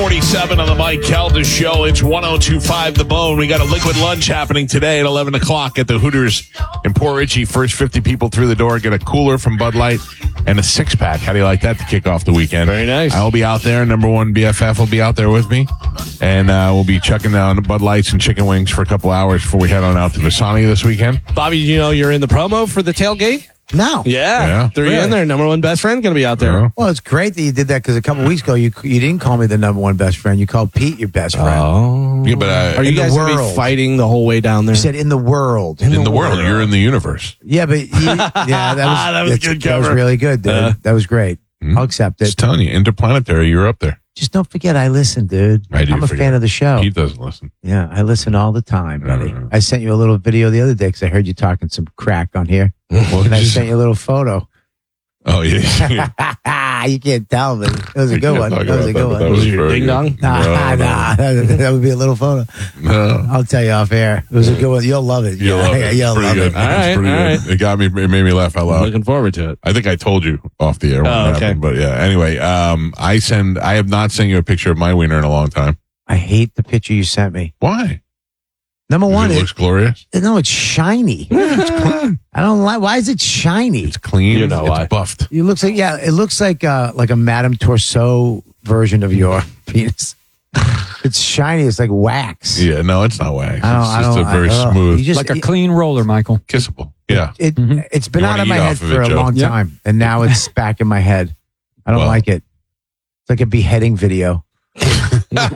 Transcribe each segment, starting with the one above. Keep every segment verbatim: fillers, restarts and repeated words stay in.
forty-seven on the Mike Calda Show. It's one oh two point five The Bone. We got a liquid lunch happening today at eleven o'clock at the Hooters in Port Richey. First fifty people through the door get a cooler from Bud Light and a six-pack. How do you like that to kick off the weekend? Very nice. I'll be out there. Number one B F F will be out there with me. And uh, we'll be chucking down Bud Lights and chicken wings for a couple hours before we head on out to Visani this weekend. Bobby, you know you're in the promo for the tailgate? No. Yeah. Yeah. Threw you Really? in there. Number one best friend going to be out there. Yeah. Well, it's great that you did that because a couple weeks ago you you didn't call me the number one best friend. You called Pete your best friend. Oh. Yeah, but uh, Are you in the guys going to be world. fighting the whole way down there? You said in the world. in the world, you're in the universe. Yeah, but you, yeah, that was That was that's- good That was cover. really good, dude. Uh, that was great. Mhm. I'll accept Just it. telling you, interplanetary, you're up there. Just don't forget I listen, dude. I do I'm a forget. fan of the show. He doesn't listen. Yeah, I listen all the time, buddy. Uh. I sent you a little video the other day because I heard you talking some crack on here, Well, and I just- sent you a little photo. oh, yeah. You can't tell, but it was a We good can't one. talk That was a about good that, but one. that was your very ding good. dong? Nah, No, no. nah, that, that would be a little photo. No. I'll tell you off air. It was a good one. You'll love it. You'll yeah, love yeah, it. You'll It's pretty love good. it. All right, It's pretty all good. right. It got me. It made me laugh out loud. Looking forward to it. I think I told you off the air. When Oh, it okay. happened, but yeah. Anyway, um, I send. I have not sent you a picture of my wiener in a long time. I hate the picture you sent me. Why? Number one, it it, looks glorious. no, it's shiny. I don't like. Why is it shiny? It's clean. You know it's why. buffed. It looks like yeah. It looks like uh, like a Madame Tussauds version of your penis. It's shiny. It's like wax. Yeah. No, it's not wax. I don't. It's I just don't. a very I, uh, smooth, You just, Like a it, clean roller, Michael. kissable. Yeah. It, Mhm. it's been You out wanna of eat my head off of for it, a Joe? long Yep. time, and now it's back in my head. I don't Well. like it. It's like a beheading video. Can't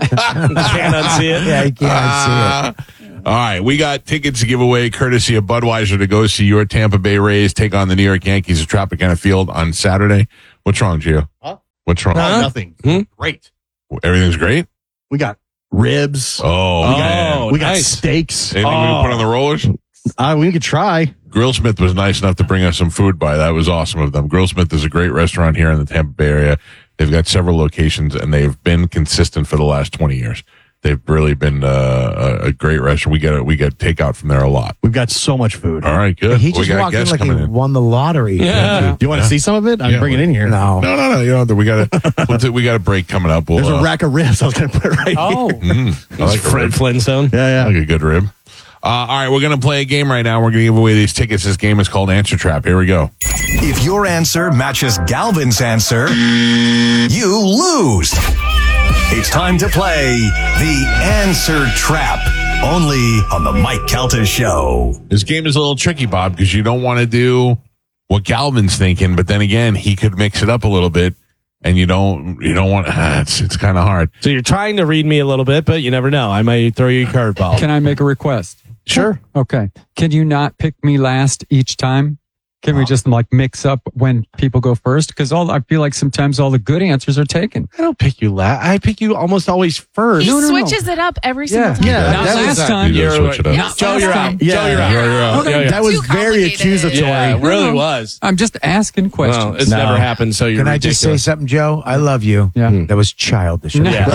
unsee it. Yeah, you can't Ah. All right, we got tickets to give away courtesy of Budweiser to go see your Tampa Bay Rays take on the New York Yankees at Tropicana Field on Saturday. What's wrong, Gio? Huh? What's wrong? Huh? Nothing. Hmm? Great. Everything's great? We got ribs. Oh, Oh, man. we got nice. steaks. Anything we can Oh. put on the rollers? Uh, we could try. Grillsmith was nice enough to bring us some food by. That was awesome of them. Grillsmith is a great restaurant here in the Tampa Bay area. They've got several locations, and they've been consistent for the last twenty years. They've really been uh, a, a great restaurant. We get a, we get takeout from there a lot. We've got so much food. All right, good. He we just got walked in guests like he coming in. won the lottery. Yeah. Do you want to Yeah. see some of it? I Yeah, can bring it in here. No. No, no, no. You know, we got a we'll t- we got a break coming up. We'll, There's uh, a rack of ribs. I was going to put right Oh. here. mm, I like a Fred rib. Flintstone. Yeah, I yeah. like a good rib. Uh, all right, we're going to play a game right now. We're going to give away these tickets. This game is called Answer Trap. Here we go. If your answer matches Galvin's answer, you lose. It's time to play the Answer Trap, only on the Mike Calta Show. This game is a little tricky, Bob, because you don't want to do what Galvin's thinking, but then again, he could mix it up a little bit, and you don't you don't want. Ah, it's it's kind of hard. So you're trying to read me a little bit, but you never know. I might throw you a curveball. Can I make a request? Sure. Okay. Can you not pick me last each time? Can we just like mix up when people go first? Because all I feel like sometimes all the good answers are taken. I don't pick you last. I pick you almost always first. He No, no, no. switches it up every single Yeah, time. yeah. Not that was- last time. You You're, gotta switch it up. Not Joe, last you're time. out. Yeah. Joe, you're out. You're out. Okay. Yeah, yeah. That was Too very complicated. accusatory. Yeah, it really No. was. I'm just asking questions. Well, it's No. never happened, so you're Can I just say ridiculous. something, Joe? I love you. Yeah. That was childish. Yeah.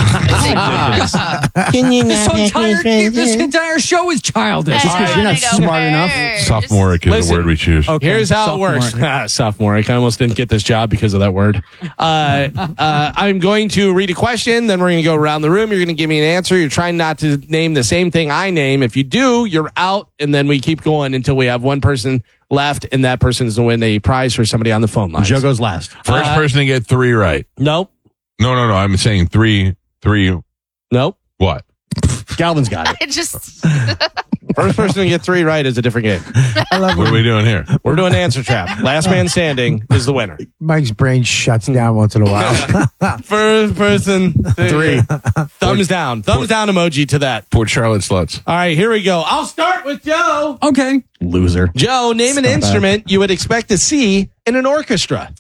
Can you this entire, this entire show is childish. Hey, I you're not wanna go smart enough. first. Sophomoric is Listen. the word we choose. Okay. Here's how Sophomore. it works. Ah, Sophomoric. I almost didn't get this job because of that word. Uh, uh, I'm going to read a question, then we're going to go around the room. You're going to give me an answer. You're trying not to name the same thing I name. If you do, you're out, and then we keep going until we have one person left, and that person is to win a prize for somebody on the phone line. Joe goes last. First Uh, person to get three right. Nope. No, no, no. I'm saying three, three. Nope. What? Galvin's got it. I just First person to get three right is a different game. I love What are when we doing here? We're doing answer trap. Last man standing is the winner. Mike's brain shuts down once in a while. First person Three. Thumbs down. Thumbs down emoji to that. Port Charlotte Sluts. All right, here we go. I'll start with Joe. Okay. Loser. Joe, name an instrument you would expect to see in an orchestra.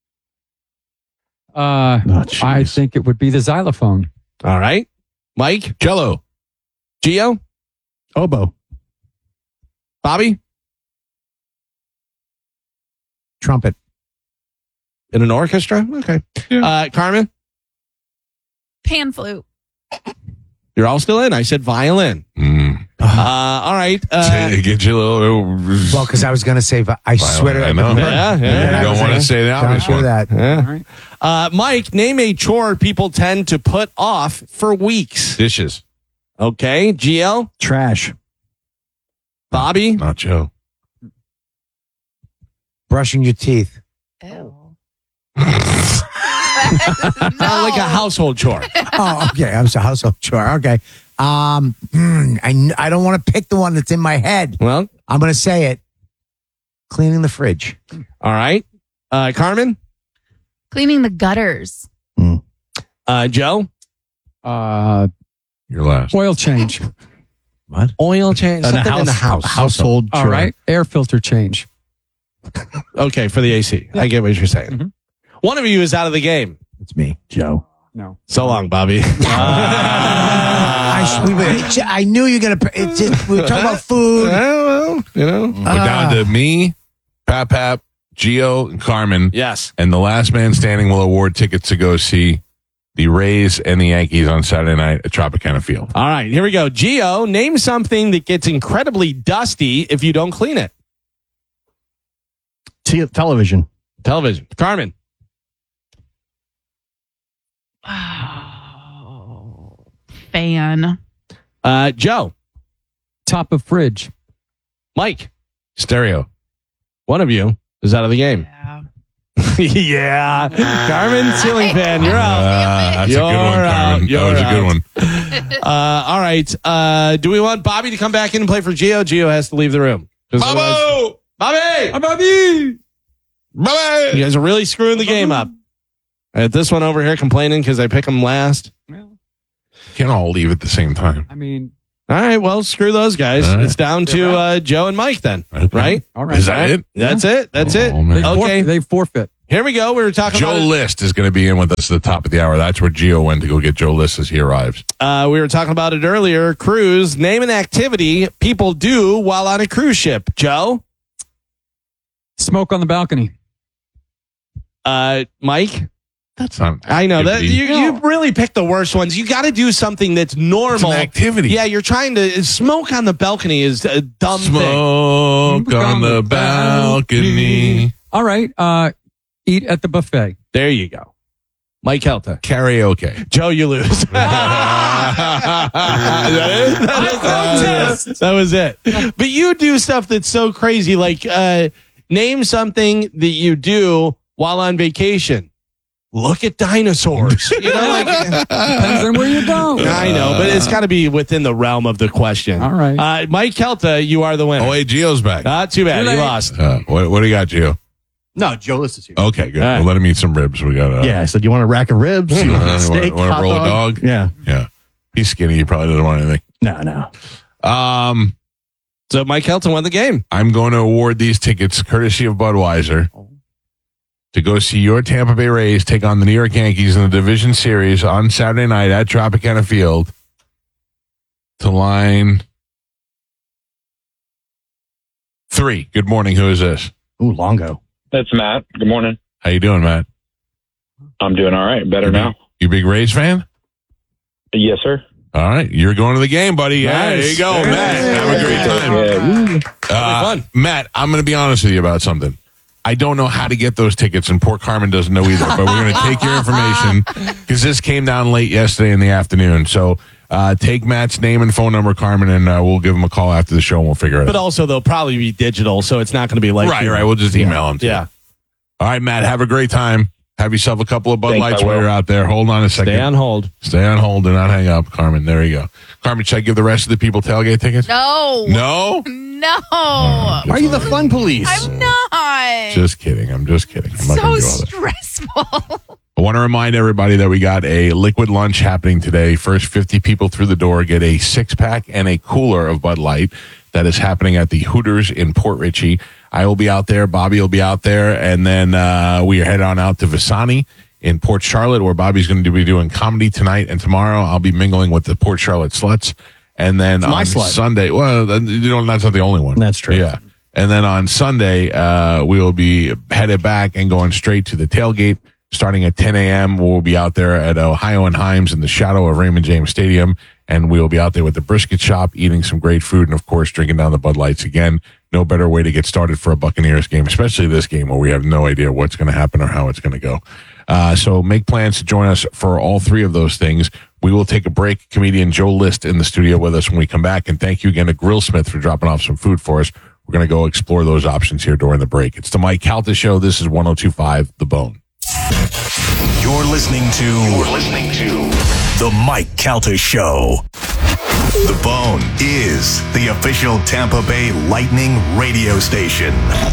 Uh, Oh, jeez. I think it would be the xylophone. All right. Mike, Jello. Gio, Oboe. Bobby, Trumpet. in an orchestra. Okay. Yeah. Uh, Carmen, pan flute. you're all still in. I said violin. Mm. Uh, all right. Uh, Get you a little. Well, because I was going to say, I swear to I know. Yeah, yeah. And I You don't was want to like, say the don't obvious do one. that. yeah. Uh, Mike, name a chore people tend to put off for weeks. Dishes. Okay. G L, Trash. Bobby, Not Joe. Brushing your teeth. Ew. Not like a household chore. Oh, okay. I'm sorry. Household chore. Okay. Um, hmm, I, kn- I don't want to pick the one that's in my head. Well, I'm going to say it. Cleaning the fridge. all right. Uh, Carmen, Cleaning the gutters. uh, Joe, Uh, You're last. oil change. What? oil change. And a Something in the house- house. Household All chore. right. Air filter change. Okay, for the A C. I get what you're saying. Mhm. One of you is out of the game. It's me. Joe. No. So long, Bobby. I, sh- we were- I knew you were going to. It's just, we were talking about food. well, you know. We're down to me, Pap Pap, Gio, and Carmen. Yes. And the last man standing will award tickets to go see the Rays and the Yankees on Saturday night at Tropicana Field. All right, here we go. Gio, name something that gets incredibly dusty if you don't clean it. T- television. Television. Carmen. Oh, fan. Uh, Joe. Top of fridge. Mike. Stereo. One of you is out of the game. Yeah. yeah. Carmen, ceiling fan, you're out. Uh, that's You're a good one, out. Carmen. That You're was a out. good one. Uh, all right. Uh, do we want Bobby to come back in and play for Gio? Gio has to leave the room. 'Cause otherwise- Bobby! Bobby! Bobby! Bobby! You guys are really screwing the game up. I had this one over here complaining because I pick him last. Can't all leave at the same time. I mean, All right, well, screw those guys. All right. It's down to uh, Joe and Mike then, Okay. right? all right. Is that it? That's it. That's Oh, it. man. They, Okay. forfeit, they forfeit. Here we go. We were talking Joe about List is going to be in with us at the top of the hour. That's where Gio went to go get Joe List as he arrives. uh, we were talking about it earlier. Cruise. Name an activity people do while on a cruise ship. Joe, Smoke on the balcony. uh, Mike. That's not. I know that activity. you, you really picked the worst ones. You got to do something that's It's normal. an activity. Yeah, you're trying to smoke on the balcony is a dumb thing. Smoke on the balcony. All right. Uh, eat at the buffet. There you go, Mike Helta. Karaoke. Joe, you lose. Is that it? That was, that was it. But you do stuff that's so crazy. Like, uh, name something that you do while on vacation. Look at dinosaurs. You know, like, Depends on where you go. I know, but it's got to be within the realm of the question. All right. Uh, Mike Kelta, you are the winner. Oh, wait, Gio's back. Not too bad. Too You late. lost. Uh, what, what do you got, Gio? No, Joe List is here. Okay, good. All right. We'll let him eat some ribs. We got. Uh, Yeah, I said, you want a rack of ribs? You want Uh, a steak? wanna- wanna hot roll a dog? Yeah. Yeah. He's skinny. He probably doesn't want anything. No, no. Um, So Mike Kelta won the game. I'm going to award these tickets courtesy of Budweiser to go see your Tampa Bay Rays take on the New York Yankees in the division series on Saturday night at Tropicana Field to line three. Good morning. Who is this? Ooh, Longo. That's Matt. Good morning. How you doing, Matt? I'm doing all right. Better You now. big, you a big Rays fan? Yes, sir. All right. You're going to the game, buddy. Yeah, Nice. there you go, Very Matt. Have a great time. Yeah. woo. Uh, fun. Matt, I'm going to be honest with you about something. I don't know how to get those tickets, and poor Carmen doesn't know either. But we're going to take your information because this came down late yesterday in the afternoon. So uh, take Matt's name and phone number, Carmen, and uh, we'll give him a call after the show, and we'll figure it But out. also, they'll probably be digital, so it's not going to be like Right, right. We'll just email him. to you. Yeah. All right, Matt. Have a great time. Have yourself a couple of Bud Thanks, Lights I while will. you're out there. Hold on a second. Stay on hold. Stay on hold. Do not hang up, Carmen. There you go. Carmen, should I give the rest of the people tailgate tickets? No. No? No. Why Why are you the fun police? I'm not. Just kidding. I'm just kidding. I'm not so gonna do all that. stressful. I want to remind everybody that we got a liquid lunch happening today. First fifty people through the door get a six pack and a cooler of Bud Light. That is happening at the Hooters in Port Richey. I will be out there. Bobby will be out there. And then uh, we are headed on out to Visani in Port Charlotte, where Bobby's going to be doing comedy tonight. And tomorrow I'll be mingling with the Port Charlotte Sluts. And then my on slut. Sunday, well, then, you know, that's not the only one. That's true. Yeah. And then on Sunday, uh, we will be headed back and going straight to the tailgate. Starting at ten a.m., we'll be out there at Ohio and Himes in the shadow of Raymond James Stadium. And we will be out there with the brisket shop, eating some great food, and of course, drinking down the Bud Lights again. No better way to get started for a Buccaneers game, especially this game where we have no idea what's going to happen or how it's going to go. Uh, so make plans to join us for all three of those things. We will take a break. Comedian Joe List in the studio with us when we come back. And thank you again to Grillsmith for dropping off some food for us. We're going to go explore those options here during the break. It's the Mike Calta Show. This is one oh two point five The Bone. You're listening to, You're listening to The Mike Calta Show. The Bone is the official Tampa Bay Lightning radio station.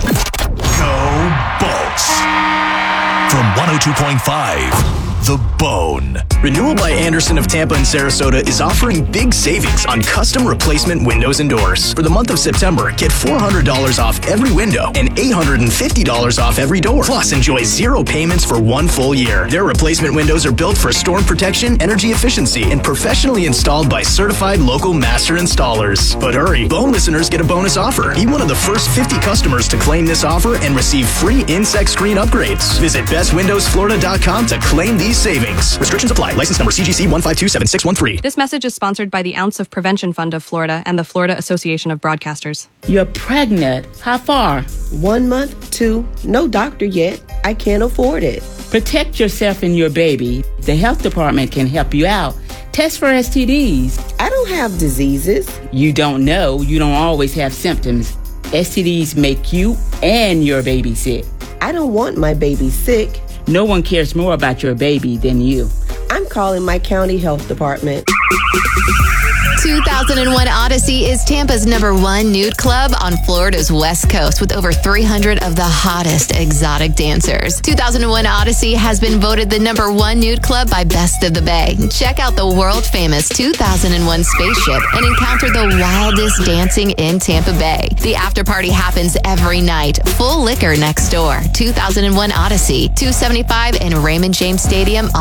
Go Bolts. From one oh two point five, The Bone. Renewal by Anderson of Tampa and Sarasota is offering big savings on custom replacement windows and doors. For the month of September, get four hundred dollars off every window and eight hundred fifty dollars off every door. Plus, enjoy zero payments for one full year. Their replacement windows are built for storm protection, energy efficiency, and professionally installed by certified local master installers. But hurry, Bone listeners get a bonus offer. Be one of the first fifty customers to claim this offer and receive free insect screen upgrades. Visit best windows florida dot com to claim these savings. Restrictions apply. License number C G C one five two seven six one three. This message is sponsored by the Ounce of Prevention Fund of Florida and the Florida Association of Broadcasters. You're pregnant. How far? One month, two. No doctor yet. I can't afford it. Protect yourself and your baby. The health department can help you out. Test for S T Ds. I don't have diseases. You don't know. You don't always have symptoms. S T Ds make you and your baby sick. I don't want my baby sick. No one cares more about your baby than you. I'm calling my county health department. two thousand one Odyssey is Tampa's number one nude club on Florida's West Coast with over three hundred of the hottest exotic dancers. two thousand one Odyssey has been voted the number one nude club by Best of the Bay. Check out the world-famous two thousand one spaceship and encounter the wildest dancing in Tampa Bay. The after party happens every night. Full liquor next door. two thousand one Odyssey, two seventy-five in Raymond James Stadium.